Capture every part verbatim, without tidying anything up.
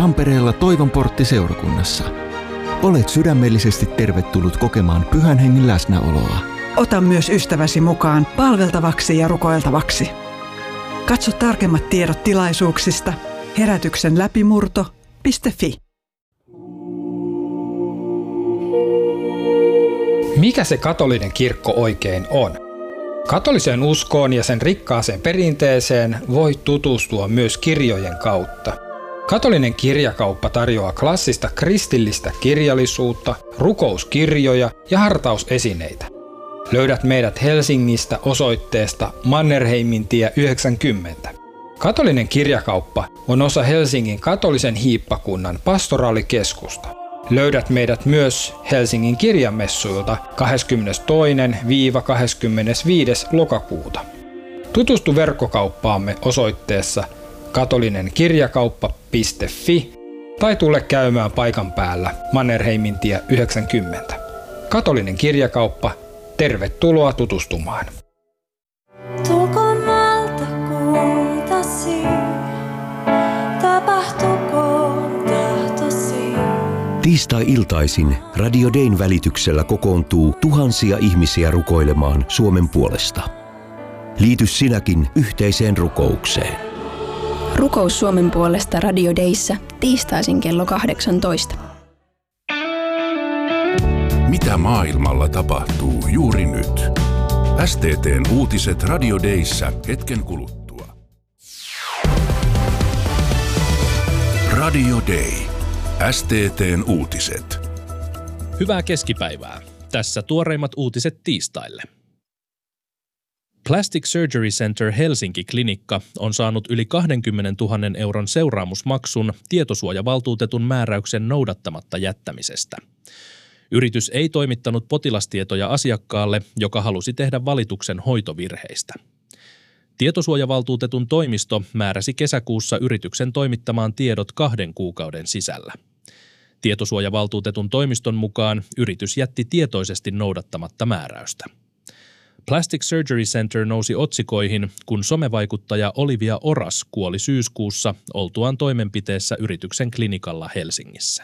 Tampereella Toivonportti-seurakunnassa. Olet sydämellisesti tervetullut kokemaan Pyhän Hengen läsnäoloa. Ota myös ystäväsi mukaan palveltavaksi ja rukoiltavaksi. Katso tarkemmat tiedot tilaisuuksista herätyksen läpimurto piste fi. Mikä se katolinen kirkko oikein on? Katoliseen uskoon ja sen rikkaaseen perinteeseen voi tutustua myös kirjojen kautta. Katolinen kirjakauppa tarjoaa klassista kristillistä kirjallisuutta, rukouskirjoja ja hartausesineitä. Löydät meidät Helsingistä osoitteesta Mannerheimintie yhdeksänkymmentä. Katolinen kirjakauppa on osa Helsingin katolisen hiippakunnan pastoraalikeskusta. Löydät meidät myös Helsingin kirjamessuilta kahdeskymmenestoinen kahdeskymmenesviides lokakuuta. Tutustu verkkokauppaamme osoitteessa katolinenkirjakauppa piste fi tai tule käymään paikan päällä Mannerheimintie yhdeksänkymmentä. Katolinen kirjakauppa, tervetuloa tutustumaan. Tulkoon valtakuntasi, tapahtukoon tahtosi. Tiistai-iltaisin Radio Dayn välityksellä kokoontuu tuhansia ihmisiä rukoilemaan Suomen puolesta. Liity sinäkin yhteiseen rukoukseen. Rukous Suomen puolesta Radio Dayssä tiistaisin kello kahdeksantoista. Mitä maailmalla tapahtuu juuri nyt? S T T:n uutiset Radio Dayssä hetken kuluttua. Radio Day. S T T:n uutiset. Hyvää keskipäivää. Tässä tuoreimmat uutiset tiistaille. Plastic Surgery Center Helsinki-klinikka on saanut yli kaksikymmentätuhatta euron seuraamusmaksun tietosuojavaltuutetun määräyksen noudattamatta jättämisestä. Yritys ei toimittanut potilastietoja asiakkaalle, joka halusi tehdä valituksen hoitovirheistä. Tietosuojavaltuutetun toimisto määräsi kesäkuussa yrityksen toimittamaan tiedot kahden kuukauden sisällä. Tietosuojavaltuutetun toimiston mukaan yritys jätti tietoisesti noudattamatta määräystä. Plastic Surgery Center nousi otsikoihin, kun somevaikuttaja Olivia Oras kuoli syyskuussa oltuaan toimenpiteessä yrityksen klinikalla Helsingissä.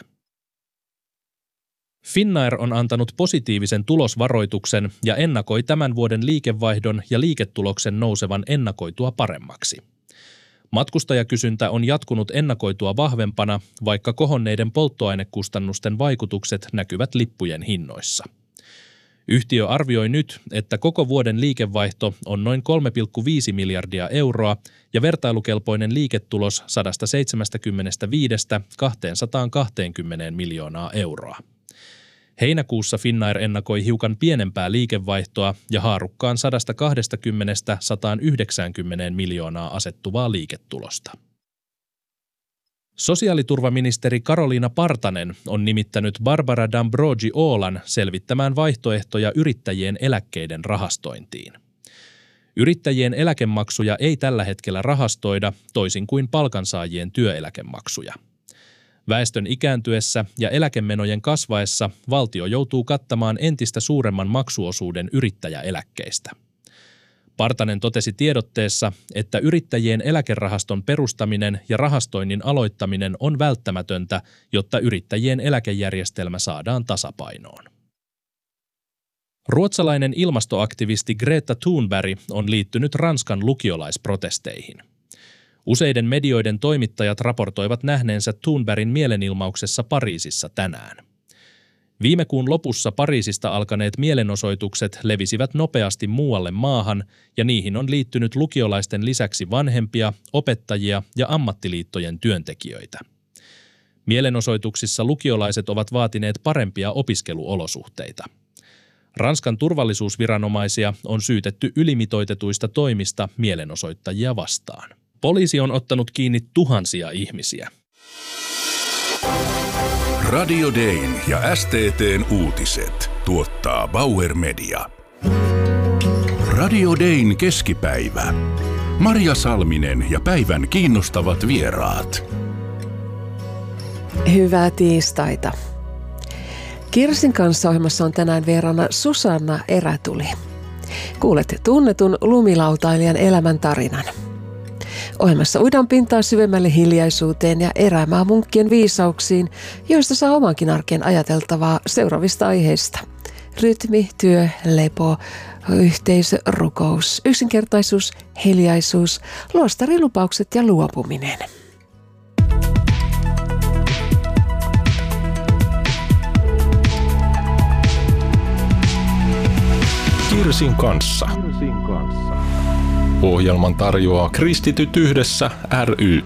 Finnair on antanut positiivisen tulosvaroituksen ja ennakoi tämän vuoden liikevaihdon ja liiketuloksen nousevan ennakoitua paremmaksi. Matkustajakysyntä on jatkunut ennakoitua vahvempana, vaikka kohonneiden polttoainekustannusten vaikutukset näkyvät lippujen hinnoissa. Yhtiö arvioi nyt, että koko vuoden liikevaihto on noin kolme pilkku viisi miljardia euroa ja vertailukelpoinen liiketulos sata seitsemänkymmentäviisi kaksisataakaksikymmentä miljoonaa euroa. Heinäkuussa Finnair ennakoi hiukan pienempää liikevaihtoa ja haarukkaan sata kaksikymmentä sata yhdeksänkymmentä miljoonaa asettuvaa liiketulosta. Sosiaaliturvaministeri Karoliina Partanen on nimittänyt Barbara D'Ambrogi-Oolan selvittämään vaihtoehtoja yrittäjien eläkkeiden rahastointiin. Yrittäjien eläkemaksuja ei tällä hetkellä rahastoida, toisin kuin palkansaajien työeläkemaksuja. Väestön ikääntyessä ja eläkemenojen kasvaessa valtio joutuu kattamaan entistä suuremman maksuosuuden yrittäjäeläkkeistä. Partanen totesi tiedotteessa, että yrittäjien eläkerahaston perustaminen ja rahastoinnin aloittaminen on välttämätöntä, jotta yrittäjien eläkejärjestelmä saadaan tasapainoon. Ruotsalainen ilmastoaktivisti Greta Thunberg on liittynyt Ranskan lukiolaisprotesteihin. Useiden medioiden toimittajat raportoivat nähneensä Thunbergin mielenilmauksessa Pariisissa tänään. Viime kuun lopussa Pariisista alkaneet mielenosoitukset levisivät nopeasti muualle maahan ja niihin on liittynyt lukiolaisten lisäksi vanhempia, opettajia ja ammattiliittojen työntekijöitä. Mielenosoituksissa lukiolaiset ovat vaatineet parempia opiskeluolosuhteita. Ranskan turvallisuusviranomaisia on syytetty ylimitoitetuista toimista mielenosoittajia vastaan. Poliisi on ottanut kiinni tuhansia ihmisiä. Radio Dayn ja S T T:n uutiset tuottaa Bauer Media. Radio Dayn keskipäivä. Marja Salminen ja päivän kiinnostavat vieraat. Hyvää tiistaita. Kirsin kanssa ohjelmassa on tänään vieraana Susanna Erätuli. Kuulette tunnetun lumilautailijan elämän tarinan. Ohjelmassa uidaan pintaan syvemmälle hiljaisuuteen ja eräämään munkkien viisauksiin, joista saa omankin arkeen ajateltavaa seuraavista aiheista. Rytmi, työ, lepo, yhteisö, rukous, yksinkertaisuus, hiljaisuus, luostarilupaukset ja luopuminen. Kirsin kanssa. Ohjelman tarjoaa Kristityt yhdessä ry.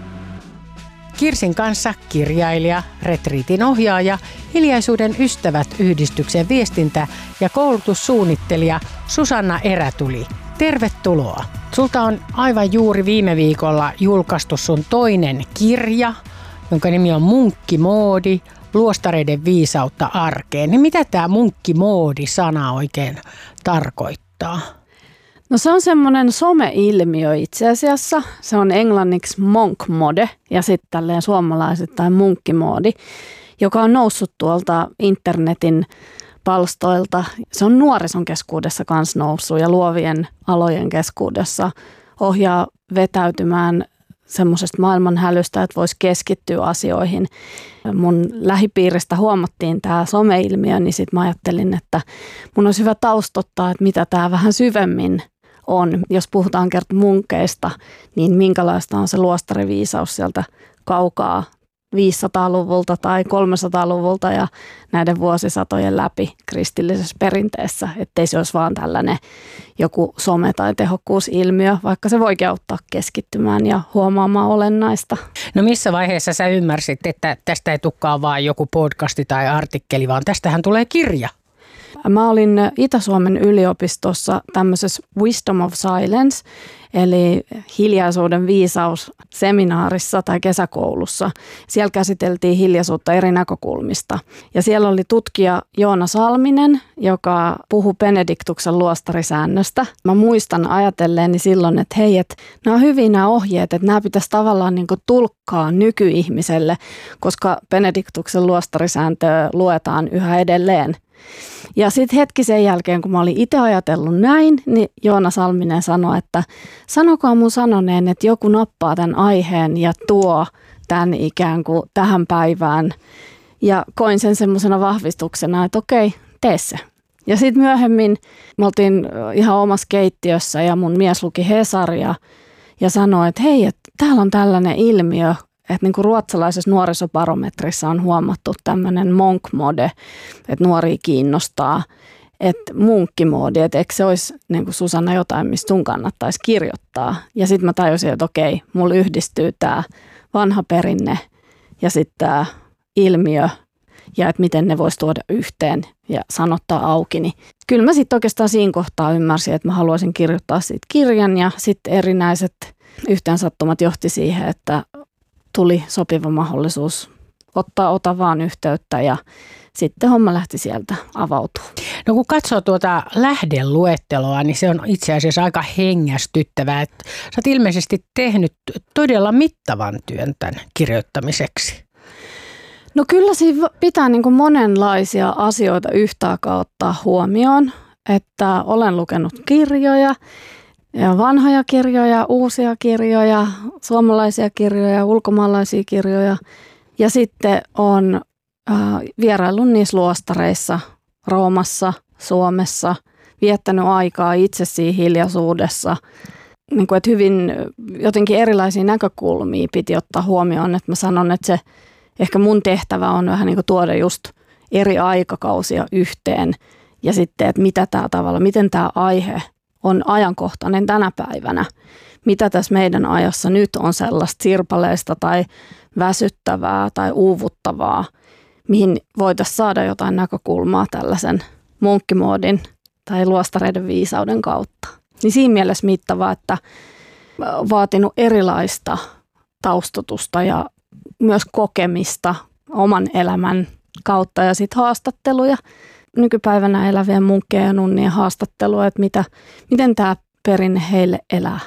Kirsin kanssa kirjailija, retriitin ohjaaja, Hiljaisuuden ystävät yhdistyksen viestintä- ja koulutussuunnittelija Susanna Erätuli. Tervetuloa. Sulta on aivan juuri viime viikolla julkaistu sun toinen kirja, jonka nimi on Munkkimoodi, luostareiden viisautta arkeen. Niin mitä tämä munkkimoodi-sana oikein tarkoittaa? No se on semmoinen some-ilmiö itse asiassa. Se on englanniksi monk mode ja sitten tälleen suomalaisittain munkkimoodi, joka on noussut tuolta internetin palstoilta. Se on nuorison keskuudessa kans noussut ja luovien alojen keskuudessa ohjaa vetäytymään semmoisesta maailman hälystä, että voisi keskittyä asioihin. Mun lähipiiristä huomattiin tämä some-ilmiö, niin sitten mä ajattelin, että mun olisi hyvä taustottaa, että mitä tämä vähän syvemmin on. Jos puhutaan kerta munkeista, niin minkälaista on se luostariviisaus sieltä kaukaa viisisataaluvulta tai kolmesataaluvulta ja näiden vuosisatojen läpi kristillisessä perinteessä, ettei se olisi vaan tällainen joku some- tai tehokkuusilmiö, vaikka se voikin auttaa keskittymään ja huomaamaan olennaista. No missä vaiheessa sä ymmärsit, että tästä ei tulekaan vaan joku podcasti tai artikkeli, vaan tästähän tulee kirja? Mä olin Itä-Suomen yliopistossa tämmöisessä Wisdom of Silence, eli hiljaisuuden viisaus seminaarissa tai kesäkoulussa. Siellä käsiteltiin hiljaisuutta eri näkökulmista. Ja siellä oli tutkija Joona Salminen, joka puhui Benediktuksen luostarisäännöstä. Mä muistan ajatelleeni silloin, että hei, että nämä on hyviä nämä ohjeet, että nämä pitäisi tavallaan niin kuin tulkkaa nykyihmiselle, koska Benediktuksen luostarisääntöä luetaan yhä edelleen. Ja sitten hetki sen jälkeen, kun mä olin itse ajatellut näin, niin Joona Salminen sanoi, että sanokaa mun sanoneen, että joku nappaa tämän aiheen ja tuo tämän ikään kuin tähän päivään. Ja koin sen semmoisena vahvistuksena, että okei, tee se. Ja sitten myöhemmin me oltiin ihan omassa keittiössä ja mun mies luki Hesaria ja sanoi, että hei, että täällä on tällainen ilmiö, että niin kuin ruotsalaisessa nuorisobarometrissa on huomattu tämmöinen monk mode, että nuoria kiinnostaa, että munkkimoodi, että eikö se olisi niin kuin Susanna jotain, mistä sun kannattaisi kirjoittaa. Ja sitten mä tajusin, että okei, mulla yhdistyy tämä vanha perinne ja sitten tämä ilmiö ja että miten ne voisi tuoda yhteen ja sanottaa auki. Niin kyllä mä sitten oikeastaan siinä kohtaa ymmärsin, että mä haluaisin kirjoittaa siitä kirjan ja sitten erinäiset yhteensattumat johti siihen, että tuli sopiva mahdollisuus ottaa Otavaan yhteyttä ja sitten homma lähti sieltä avautumaan. No kun katsoo tuota lähdeluetteloa, niin se on itse asiassa aika hengästyttävää. Sä oot ilmeisesti tehnyt todella mittavan työn tämän kirjoittamiseksi. No kyllä siinä pitää niin kuin monenlaisia asioita yhtä aikaa ottaa huomioon, että olen lukenut kirjoja. Ja vanhoja kirjoja, uusia kirjoja, suomalaisia kirjoja, ulkomaalaisia kirjoja. Ja sitten on äh, vieraillut niissä luostareissa Roomassa, Suomessa, viettänyt aikaa itse siinä hiljaisuudessa. Niin kuin, että hyvin jotenkin erilaisia näkökulmia piti ottaa huomioon. Että mä sanon, että se ehkä mun tehtävä on vähän niin kuin tuoda just eri aikakausia yhteen. Ja sitten, että mitä tämä tavalla, miten tämä aihe on ajankohtainen tänä päivänä. Mitä tässä meidän ajassa nyt on sellaista sirpaleista tai väsyttävää tai uuvuttavaa, mihin voitaisiin saada jotain näkökulmaa tällaisen munkkimoodin tai luostareiden viisauden kautta. Niin siinä mielessä mittavaa, että vaatinut erilaista taustotusta ja myös kokemista oman elämän kautta ja sitten haastatteluja. Nykypäivänä elävien munkkien ja nunnien haastattelua, että mitä, miten tämä perinne heille elää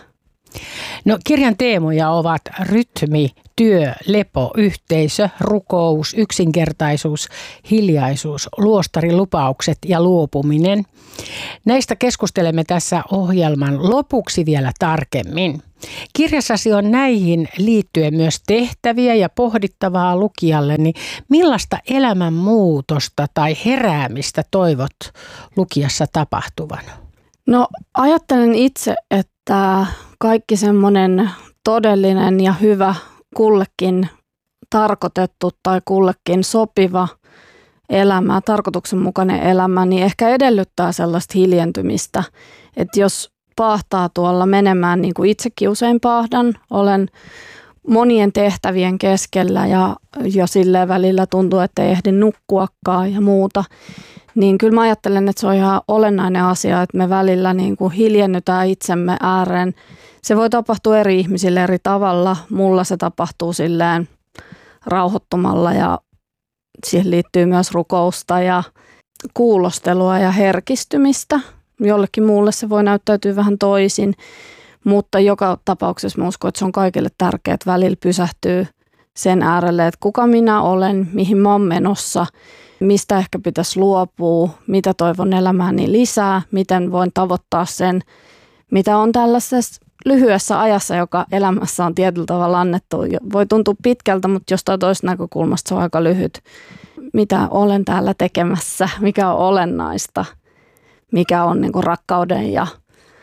No, kirjan teemoja ovat rytmi, työ, lepo, yhteisö, rukous, yksinkertaisuus, hiljaisuus, luostarilupaukset ja luopuminen. Näistä keskustelemme tässä ohjelman lopuksi vielä tarkemmin. Kirjassasi on näihin liittyen myös tehtäviä ja pohdittavaa lukijalle, niin millaista elämänmuutosta tai heräämistä toivot lukijassa tapahtuvan? No, ajattelen itse, että kaikki semmoinen todellinen ja hyvä, kullekin tarkoitettu tai kullekin sopiva elämä, tarkoituksenmukainen elämä, niin ehkä edellyttää sellaista hiljentymistä, että jos paahtaa tuolla menemään, niin kuin itsekin usein paahdan, olen monien tehtävien keskellä ja jo silleen välillä tuntuu, että ei ehdi nukkuakaan ja muuta, niin kyllä mä ajattelen, että se on ihan olennainen asia, että me välillä niin kuin hiljennytään itsemme ääreen. Se voi tapahtua eri ihmisille eri tavalla. Mulla se tapahtuu silleen rauhoittumalla ja siihen liittyy myös rukousta ja kuulostelua ja herkistymistä. Jollekin muulle se voi näyttäytyä vähän toisin, mutta joka tapauksessa mä uskon, että se on kaikille tärkeää, että välillä pysähtyy sen äärelle, että kuka minä olen, mihin mä oon menossa, mistä ehkä pitäisi luopua, mitä toivon elämääni lisää, miten voin tavoittaa sen, mitä on tällaisessa lyhyessä ajassa, joka elämässä on tietyllä tavalla annettu. Voi tuntua pitkältä, mutta jostain toisesta näkökulmasta se on aika lyhyt. Mitä olen täällä tekemässä, mikä on olennaista, mikä on niin kuin rakkauden ja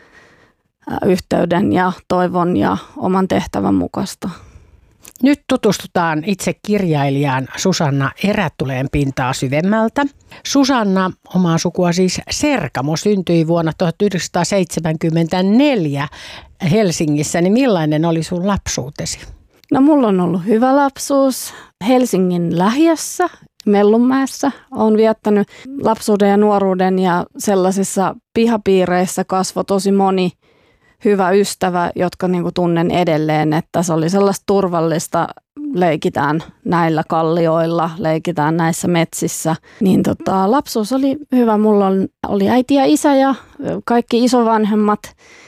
yhteyden ja toivon ja oman tehtävän mukaista. Nyt tutustutaan itse kirjailijaan Susanna Erätuleen pintaa syvemmältä. Susanna, omaa sukua siis Serkamo, syntyi vuonna tuhatyhdeksänsataaseitsemänkymmentäneljä Helsingissä. Niin millainen oli sun lapsuutesi? No, mulla on ollut hyvä lapsuus Helsingin lähiössä, Mellunmäessä. Olen viettänyt lapsuuden ja nuoruuden ja sellaisissa pihapiireissä kasvoi tosi moni hyvä ystävä, jotka niin kuin tunnen edelleen, että se oli sellaista turvallista, leikitään näillä kallioilla, leikitään näissä metsissä. Niin tota, lapsuus oli hyvä. Mulla oli äiti ja isä ja kaikki isovanhemmat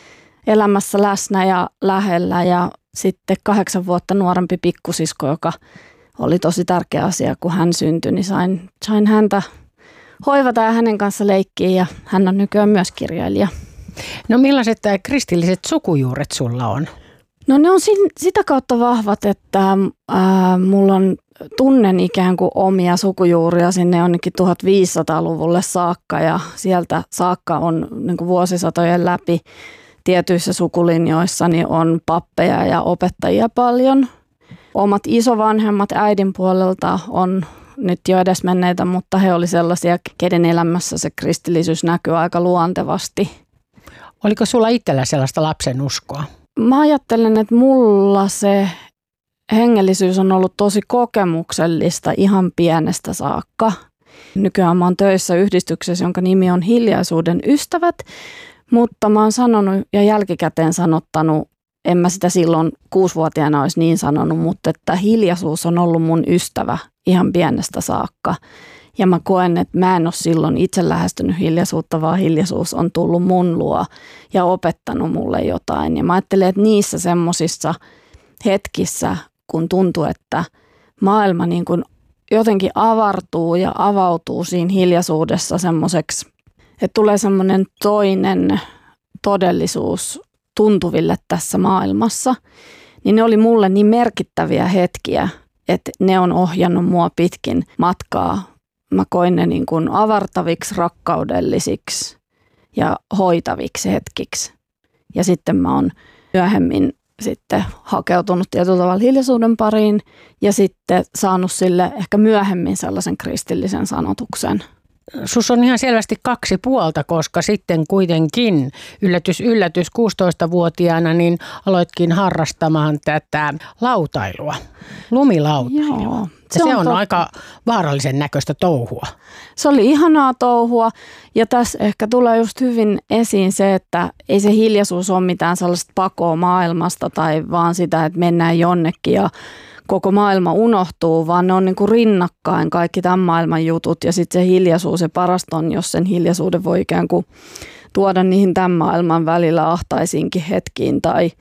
elämässä läsnä ja lähellä ja sitten kahdeksan vuotta nuorempi pikkusisko, joka oli tosi tärkeä asia, kun hän syntyi, niin sain, sain häntä hoivata ja hänen kanssa leikkiä ja hän on nykyään myös kirjailija. No, millaiset kristilliset sukujuuret sulla on? No, ne on sitä kautta vahvat, että ää, mulla on tunnen ikään kuin omia sukujuuria sinne jonnekin tuhatviisisataaluvulle saakka ja sieltä saakka on niin kuin vuosisatojen läpi tietyissä sukulinjoissa niin on pappeja ja opettajia paljon. Omat isovanhemmat äidin puolelta on nyt jo edesmenneitä, mutta he oli sellaisia, kenen elämässä se kristillisyys näkyy aika luontevasti. Oliko sulla itsellä sellaista lapsen uskoa? Mä ajattelen, että mulla se hengellisyys on ollut tosi kokemuksellista ihan pienestä saakka. Nykyään mä oon töissä yhdistyksessä, jonka nimi on Hiljaisuuden ystävät, mutta mä oon sanonut ja jälkikäteen sanottanut, en mä sitä silloin kuusivuotiaana olisi niin sanonut, mutta että hiljaisuus on ollut mun ystävä ihan pienestä saakka. Ja mä koen, että mä en ole silloin itse lähestynyt hiljaisuutta, vaan hiljaisuus on tullut mun luo ja opettanut mulle jotain. Ja mä ajattelen, että niissä semmosissa hetkissä, kun tuntuu, että maailma niin kuin jotenkin avartuu ja avautuu siinä hiljaisuudessa semmoiseksi, että tulee semmoinen toinen todellisuus tuntuville tässä maailmassa, niin ne oli mulle niin merkittäviä hetkiä, että ne on ohjannut mua pitkin matkaa. Mä koin ne niin kuin avartaviksi, rakkaudellisiksi ja hoitaviksi hetkiksi. Ja sitten mä oon myöhemmin sitten hakeutunut tietyllä tavalla hiljaisuuden pariin ja sitten saanut sille ehkä myöhemmin sellaisen kristillisen sanotuksen. Sus on ihan selvästi kaksi puolta, koska sitten kuitenkin yllätys, yllätys kuusitoistavuotiaana niin aloitkin harrastamaan tätä lautailua, lumilautailua. Joo, se, se on, on aika vaarallisen näköistä touhua. Se oli ihanaa touhua ja tässä ehkä tulee just hyvin esiin se, että ei se hiljaisuus ole mitään sellaista pakoa maailmasta tai vaan sitä, että mennään jonnekin ja koko maailma unohtuu, vaan ne on niin kuin rinnakkain kaikki tämän maailman jutut ja sitten se hiljaisuus ja parasta on, jos sen hiljaisuuden voi ikään kuin tuoda niihin tämän maailman välillä ahtaisiinkin hetkiin tai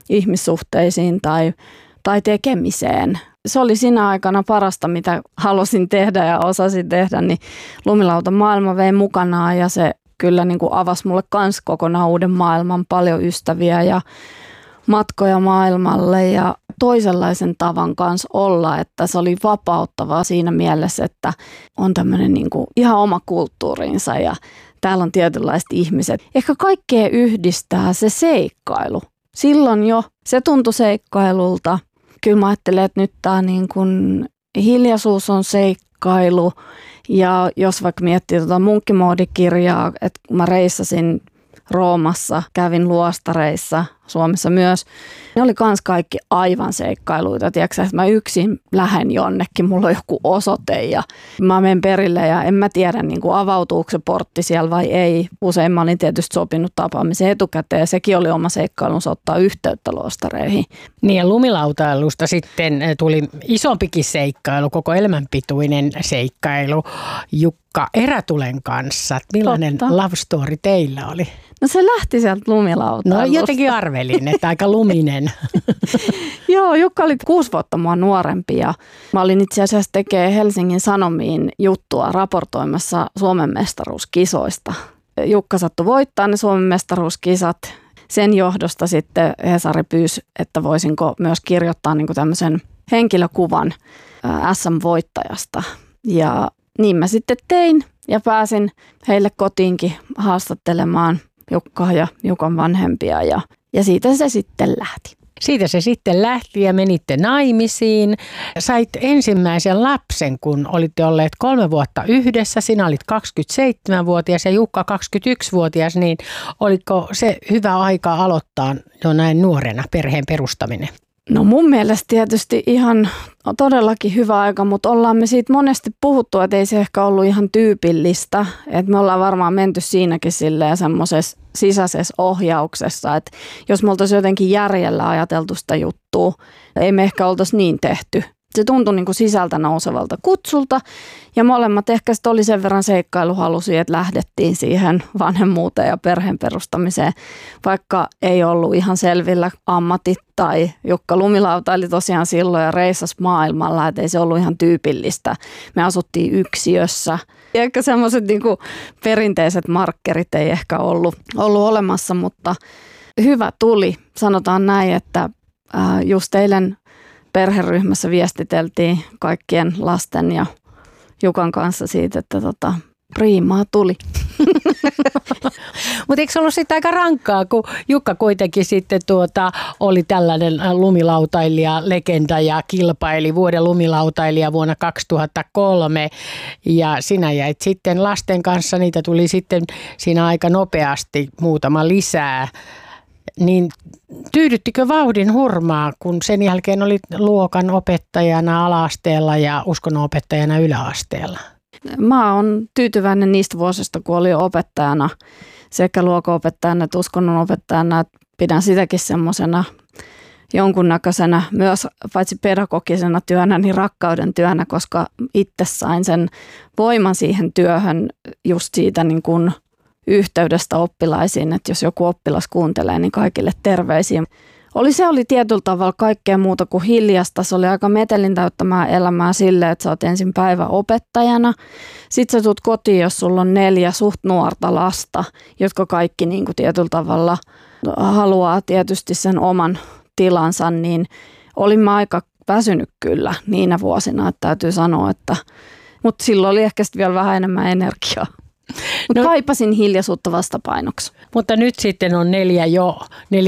ihmissuhteisiin tai, tai tekemiseen. Se oli siinä aikana parasta, mitä halusin tehdä ja osasin tehdä, niin lumilauta maailma vei mukanaan ja se kyllä niin kuin avasi mulle kans kokonaan uuden maailman, paljon ystäviä ja matkoja maailmalle ja toisenlaisen tavan kanssa olla, että se oli vapauttavaa siinä mielessä, että on tämmöinen niin kuin ihan oma kulttuurinsa ja täällä on tietynlaiset ihmiset. Ehkä kaikkea yhdistää se seikkailu. Silloin jo se tuntui seikkailulta. Kyllä mä ajattelen, että nyt tämä niin kuin hiljaisuus on seikkailu ja jos vaikka miettii tuota munkkimoodikirjaa, että kun mä reissasin Roomassa, kävin luostareissa, Suomessa myös. Ne oli kans kaikki aivan seikkailuita. Tiedätkö, että mä yksin lähden jonnekin, mulla on joku osoite ja mä menen perille ja en mä tiedä niin kuin avautuuko se portti siellä vai ei. Usein mä olin tietysti sopinut tapaamisen etukäteen ja sekin oli oma seikkailunsa ottaa yhteyttä luostareihin. Niin ja lumilautailusta sitten tuli isompikin seikkailu, koko elämänpituinen seikkailu Jukka Erätulen kanssa. Millainen Totta. love story teillä oli? No se lähti sieltä lumilautailusta. No jotenkin arvelin, että aika luminen. Joo, Jukka oli kuusi vuotta mua nuorempi ja mä olin itse asiassa tekee Helsingin Sanomiin juttua raportoimassa Suomen mestaruuskisoista. Jukka sattui voittaa ne Suomen mestaruuskisat. Sen johdosta sitten Hesari pyysi, että voisinko myös kirjoittaa niin kuin tämmöisen henkilökuvan äs äm-voittajasta. Ja niin mä sitten tein ja pääsin heille kotiinkin haastattelemaan Jukkaa ja Jukan vanhempia ja, ja siitä se sitten lähti. Siitä se sitten lähti ja menitte naimisiin. Sait ensimmäisen lapsen, kun olitte olleet kolme vuotta yhdessä. Sinä olit kaksikymmentäseitsemänvuotias ja Jukka kaksikymmentäyksivuotias, niin oliko se hyvä aika aloittaa jo näin nuorena perheen perustaminen? No mun mielestä tietysti ihan todellakin hyvä aika, mutta ollaan me siitä monesti puhuttu, että ei se ehkä ollut ihan tyypillistä. Että me ollaan varmaan menty siinäkin silleen semmoisessa sisäisessä ohjauksessa, että jos me oltaisiin jotenkin järjellä ajateltu sitä juttua, ei me ehkä oltaisi niin tehty. Se tuntui niin kuin sisältä nousevalta kutsulta ja molemmat ehkä sitten oli sen verran seikkailuhalusia, että lähdettiin siihen vanhemmuuteen ja perheen perustamiseen, vaikka ei ollut ihan selvillä ammatit tai Jukka lumilautaili tosiaan silloin ja reissasi maailmalla, että ei se ollut ihan tyypillistä. Me asuttiin yksiössä. Ehkä semmoiset niin kuin perinteiset markkerit ei ehkä ollut, ollut olemassa, mutta hyvä tuli. Sanotaan näin, että just eilen perheryhmässä viestiteltiin kaikkien lasten ja Jukan kanssa siitä, että tota, priimaa tuli. Mutta eikö se ollut sitten aika rankkaa, kun Jukka kuitenkin sitten tuota, oli tällainen lumilautailija, legenda ja kilpaili vuoden lumilautailija vuonna kaksituhattakolme ja sinä jäit sitten lasten kanssa, niitä tuli sitten siinä aika nopeasti muutama lisää. Niin tyydyttikö vauhdin hurmaa, kun sen jälkeen olit luokan opettajana ala-asteella ja uskonnonopettajana yläasteella? Mä oon tyytyväinen niistä vuosista, kun olin opettajana sekä luokanopettajana että uskonnonopettajana. Pidän sitäkin semmoisena jonkunnäköisenä myös paitsi pedagogisena työnä, niin rakkauden työnä, koska itse sain sen voiman siihen työhön just siitä niin kuin yhteydestä oppilaisiin, että jos joku oppilas kuuntelee, niin kaikille terveisiä. Oli se oli tietyllä tavalla kaikkea muuta kuin hiljasta. Se oli aika metelin täyttämää elämää silleen, että sä oot ensin päiväopettajana. Sitten sä tulet kotiin, jos sulla on neljä suht nuorta lasta, jotka kaikki niin kuin tietyllä tavalla haluaa tietysti sen oman tilansa, niin olin mä aika väsynyt kyllä niinä vuosina, että täytyy sanoa, että mutta silloin oli ehkä vielä vähän enemmän energiaa. Mutta no, kaipasin hiljaisuutta vastapainoksi. Mutta nyt sitten on neljä jo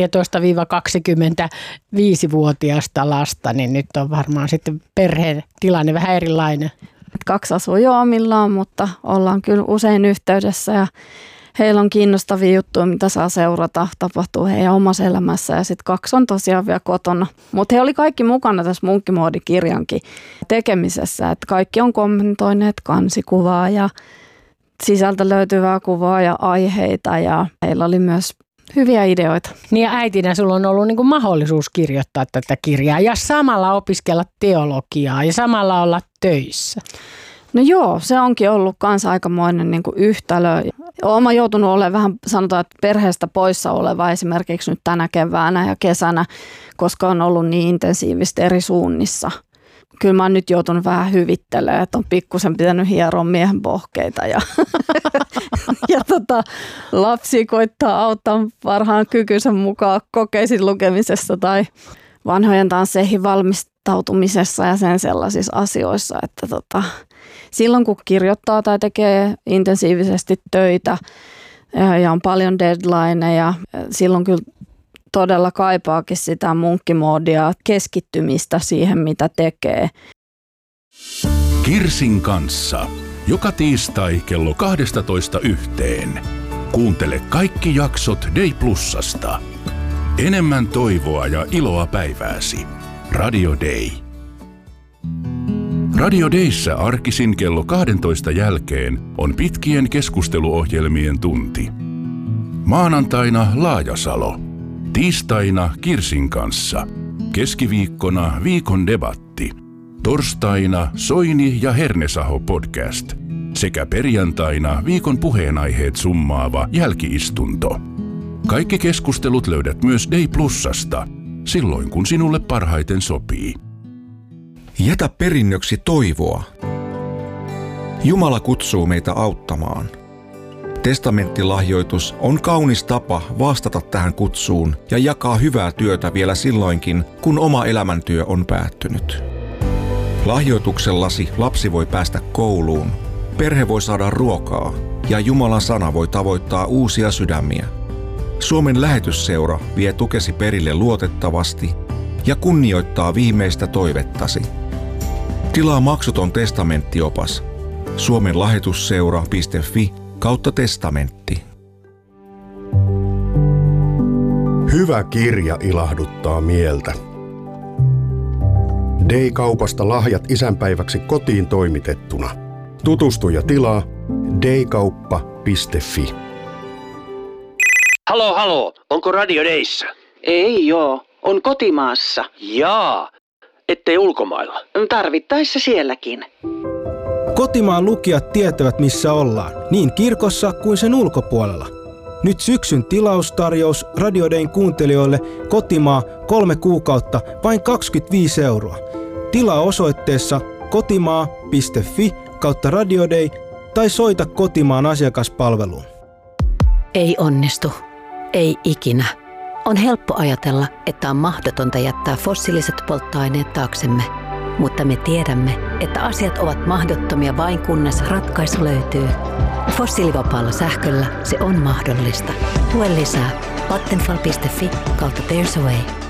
neljätoista–kaksikymmentäviisi-vuotiaasta lasta, niin nyt on varmaan sitten perheen tilanne vähän erilainen. Kaksi asuu jo omillaan, mutta ollaan kyllä usein yhteydessä ja heillä on kiinnostavia juttuja, mitä saa seurata, tapahtuu heidän omassa elämässä ja sitten kaksi on tosiaan vielä kotona. Mutta he oli kaikki mukana tässä munkkimoodikirjankin tekemisessä, että kaikki on kommentoineet kansikuvaa ja sisältä löytyvää kuvaa ja aiheita ja heillä oli myös hyviä ideoita. Niin ja äitinä sulla on ollut niinku mahdollisuus kirjoittaa tätä kirjaa ja samalla opiskella teologiaa ja samalla olla töissä. No joo, se onkin ollut kans aikamoinen niinku yhtälö. Olen joutunut olemaan vähän, sanotaan, että perheestä poissa oleva esimerkiksi nyt tänä keväänä ja kesänä, koska on ollut niin intensiivistä eri suunnissa. Kyllä mä oon nyt joutunut vähän hyvittelemään, että on pikkusen pitänyt hieroa miehen pohkeita ja, ja tota, lapsi koittaa auttaa parhaan kykynsä mukaan kokeisiin lukemisessa tai vanhojen tansseihin valmistautumisessa ja sen sellaisissa asioissa, että tota, silloin kun kirjoittaa tai tekee intensiivisesti töitä ja on paljon deadlineja, silloin kyllä todella kaipaakin sitä munkkimoodia, keskittymistä siihen, mitä tekee. Kirsin kanssa. Joka tiistai kello kaksitoista yhteen. Kuuntele kaikki jaksot Day Plusasta. Enemmän toivoa ja iloa päivääsi. Radio Day. Radio Dayssä arkisin kello kaksitoista jälkeen on pitkien keskusteluohjelmien tunti. Maanantaina Laajasalo. Tiistaina Kirsin kanssa. Keskiviikkona viikon debatti. Torstaina Soini ja Hernesaho podcast. Sekä perjantaina viikon puheenaiheet summaava jälkiistunto. Kaikki keskustelut löydät myös Day Plusasta, silloin kun sinulle parhaiten sopii. Jätä perinnöksi toivoa. Jumala kutsuu meitä auttamaan. Testamenttilahjoitus on kaunis tapa vastata tähän kutsuun ja jakaa hyvää työtä vielä silloinkin, kun oma elämäntyö on päättynyt. Lahjoituksellasi lapsi voi päästä kouluun, perhe voi saada ruokaa ja Jumalan sana voi tavoittaa uusia sydämiä. Suomen lähetysseura vie tukesi perille luotettavasti ja kunnioittaa viimeistä toivettasi. Tilaa maksuton testamenttiopas suomenlähetysseura piste fi kautta testamentti. Hyvä kirja ilahduttaa mieltä. Day-kaupasta lahjat isänpäiväksi kotiin toimitettuna. Tutustu ja tilaa daykauppa piste fi. Halo, halo. Onko Radio Dayssä? Ei joo. On kotimaassa. Jaa. Ettei ulkomailla. Tarvittaessa sielläkin. Kotimaan lukijat tietävät, missä ollaan, niin kirkossa kuin sen ulkopuolella. Nyt syksyn tilaustarjous Radio Dayn kuuntelijoille kotimaa kolme kuukautta vain kaksikymmentäviisi euroa. Tilaa osoitteessa kotimaa piste fi kautta Radio Day tai soita kotimaan asiakaspalveluun. Ei onnistu. Ei ikinä. On helppo ajatella, että on mahdotonta jättää fossiiliset polttoaineet taaksemme. Mutta me tiedämme, että asiat ovat mahdottomia vain kunnes ratkaisu löytyy. Fossiilivapaalla sähköllä se on mahdollista. Tue lisää vattenfall piste fi kautta There's a Way.